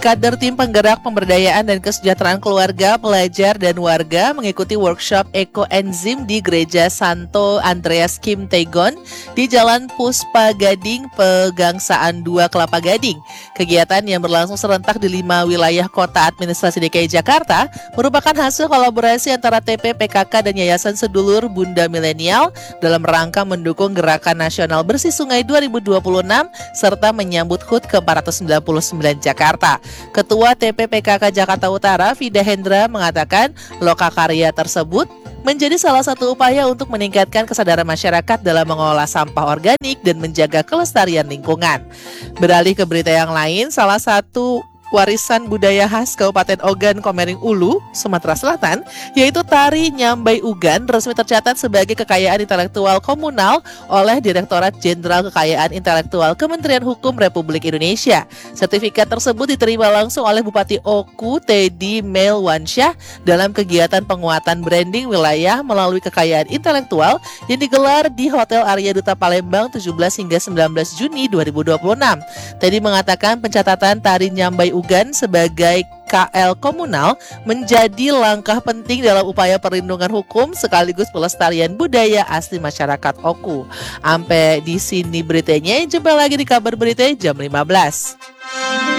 Kader tim penggerak pemberdayaan dan kesejahteraan keluarga, pelajar, dan warga mengikuti workshop ekoenzim di Gereja Santo Andreas Kim Taegon di Jalan Puspa Gading, Pegangsaan 2 Kelapa Gading. Kegiatan yang berlangsung serentak di 5 wilayah kota administrasi DKI Jakarta merupakan hasil kolaborasi antara TP, PKK, dan Yayasan Sedulur Bunda Milenial dalam rangka mendukung Gerakan Nasional Bersih Sungai 2026 serta menyambut HUT ke-499 Jakarta. Ketua TPPKK Jakarta Utara, Vida Hendra, mengatakan lokakarya tersebut menjadi salah satu upaya untuk meningkatkan kesadaran masyarakat dalam mengolah sampah organik dan menjaga kelestarian lingkungan. Beralih ke berita yang lain, salah satu warisan budaya khas Kabupaten Ogan Komering Ulu, Sumatera Selatan, yaitu tari Nyambai Ugan, resmi tercatat sebagai kekayaan intelektual komunal oleh Direktorat Jenderal Kekayaan Intelektual Kementerian Hukum Republik Indonesia. Sertifikat tersebut diterima langsung oleh Bupati Oku, Teddy Melwansyah, dalam kegiatan penguatan branding wilayah melalui kekayaan intelektual yang digelar di Hotel Arya Duta Palembang 17 hingga 19 Juni 2026. Teddy mengatakan pencatatan tari Nyambai Ugan sebagai KL komunal menjadi langkah penting dalam upaya perlindungan hukum sekaligus pelestarian budaya asli masyarakat Oku. Sampai di sini beritanya, jumpa lagi di kabar berita jam 15.